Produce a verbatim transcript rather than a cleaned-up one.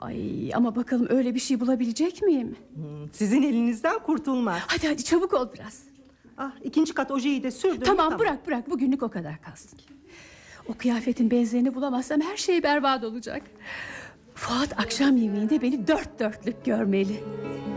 Ay, ama bakalım öyle bir şey bulabilecek miyim? Hmm, sizin elinizden kurtulmaz. Hadi hadi çabuk ol biraz. Ah, ikinci kat ojeyi de sürdüm. Tamam, tamam bırak bırak, bugünlük o kadar kalsın. O kıyafetin benzerini bulamazsam her şey berbat olacak. Fuat akşam yemeğinde beni dört dörtlük görmeli.